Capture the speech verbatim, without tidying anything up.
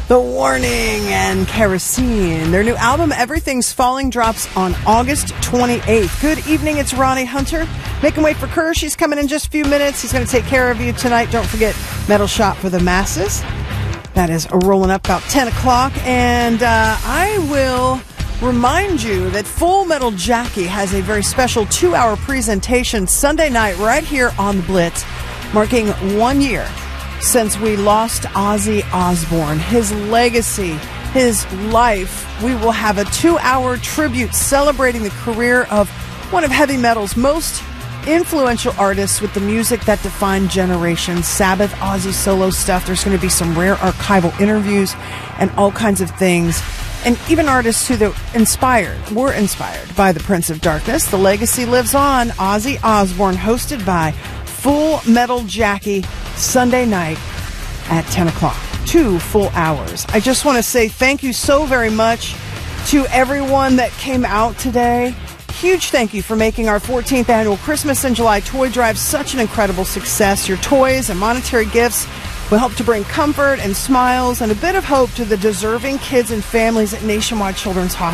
The Warning and Kerosene. Their new album, Everything's Falling, drops on August twenty-eighth. Good evening, it's Ronnie Hunter. Making way for Kerr. She's coming in just a few minutes. He's going to take care of you tonight. Don't forget Metal Shop for the Masses. That is rolling up about ten o'clock. And uh, I will remind you that Full Metal Jackie has a very special two-hour presentation Sunday night right here on the Blitz, marking one year since we lost Ozzy Osbourne. His legacy, his life. We will have a two-hour tribute celebrating the career of one of heavy metal's most influential artists with the music that defined generations. Sabbath, Ozzy solo stuff. There's going to be some rare archival interviews and all kinds of things. And even artists who were inspired, were inspired by the Prince of Darkness. The legacy lives on. Ozzy Osbourne, hosted by Full Metal Jackie, Sunday night at ten o'clock. Two full hours. I just want to say thank you so very much to everyone that came out today. Huge thank you for making our fourteenth annual Christmas in July toy drive such an incredible success. Your toys and monetary gifts will help to bring comfort and smiles and a bit of hope to the deserving kids and families at Nationwide Children's Hospital.